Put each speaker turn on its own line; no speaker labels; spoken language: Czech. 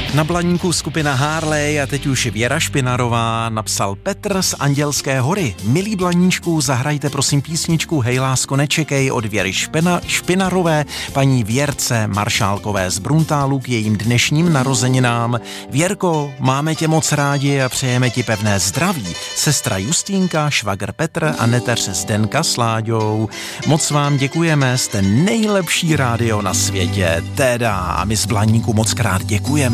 Na Blaníku skupina Harley a teď už Věra Špinarová, napsal Petr z Andělské hory. Milí Blaníčku, zahrajte prosím písničku Hej lásko nečekej od Věry Špinarové, paní Věrce Maršálkové z Bruntálu k jejím dnešním narozeninám. Věrko, máme tě moc rádi a přejeme ti pevné zdraví. Sestra Justínka, švagr Petr a neteř Zdenka s Láďou. Moc vám děkujeme, jste nejlepší rádio na světě. Teda a my z Blaníku moc krát děkujeme.